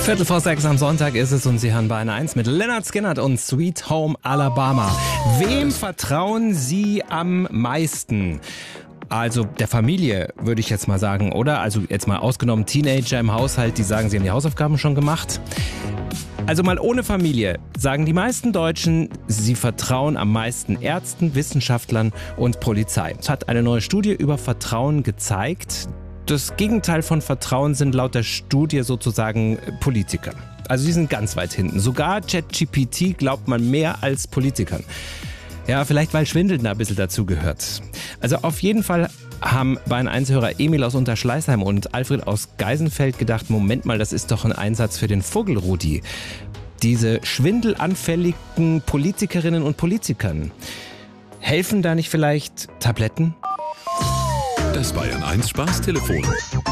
5:45 am Sonntag ist es und Sie hören Bayern 1 mit Lynyrd Skynyrd und Sweet Home Alabama. Wem vertrauen Sie am meisten? Also der Familie, würde ich jetzt mal sagen, oder? Also jetzt mal ausgenommen Teenager im Haushalt, die sagen, sie haben die Hausaufgaben schon gemacht. Also mal ohne Familie sagen die meisten Deutschen, sie vertrauen am meisten Ärzten, Wissenschaftlern und Polizei. Es hat eine neue Studie über Vertrauen gezeigt. Das Gegenteil von Vertrauen sind laut der Studie sozusagen Politiker. Also die sind ganz weit hinten. Sogar ChatGPT glaubt man mehr als Politikern. Ja, vielleicht weil Schwindeln da ein bisschen dazu gehört. Also auf jeden Fall haben Bayern 1-Hörer Emil aus Unterschleißheim und Alfred aus Geisenfeld gedacht, Moment mal, das ist doch ein Einsatz für den Vogelrudi. Diese schwindelanfälligen Politikerinnen und Politikern. Helfen da nicht vielleicht Tabletten? Das Bayern 1 Spaßtelefon.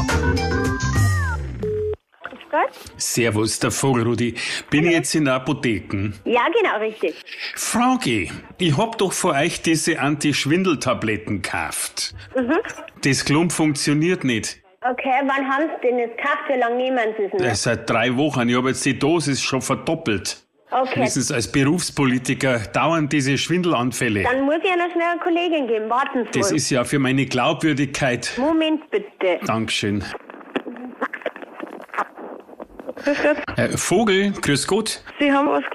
Servus, der Vogelrudi. Bin ich jetzt in der Apotheke? Ja, genau, richtig. Frage, ich hab doch von euch diese Anti-Schwindel-Tabletten gekauft. Das Klump funktioniert nicht. Okay, wann haben Sie denn jetzt gekauft? Wie lange nehmen Sie es noch? Seit 3 Wochen. Ich habe jetzt die Dosis schon verdoppelt. Okay, Wissen Sie, als Berufspolitiker dauern diese Schwindelanfälle. dann muss ich einer schnell eine Kollegin geben. Warten Sie Das mal. ist ja für meine Glaubwürdigkeit. Moment bitte. Dankeschön. Vogel, grüß Gott. Sie haben was